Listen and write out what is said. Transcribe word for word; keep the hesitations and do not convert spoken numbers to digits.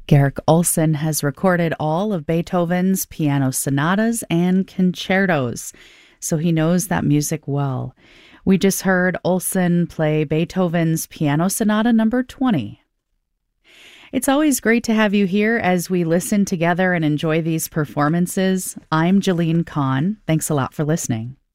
Garrick Olson has recorded all of Beethoven's piano sonatas and concertos, so he knows that music well. We just heard Olson play Beethoven's Piano Sonata number twenty. It's always great to have you here as we listen together and enjoy these performances. I'm Jeline Kahn. Thanks a lot for listening.